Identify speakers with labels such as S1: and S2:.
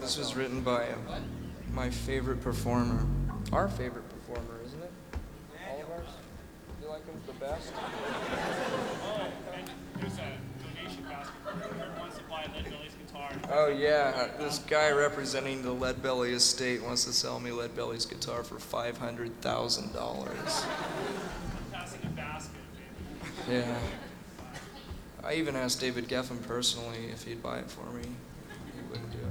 S1: This was written by my favorite performer. Our favorite performer, isn't it? All of ours? You like him the best?
S2: Oh, and there's a donation basket for whoever wants to buy Lead Belly's guitar.
S1: Oh yeah, this guy representing the Lead Belly estate wants to sell me Lead Belly's guitar for $500,000.
S2: Passing a basket, maybe.
S1: Yeah. I even asked David Geffen personally if he'd buy it for me. He wouldn't do it.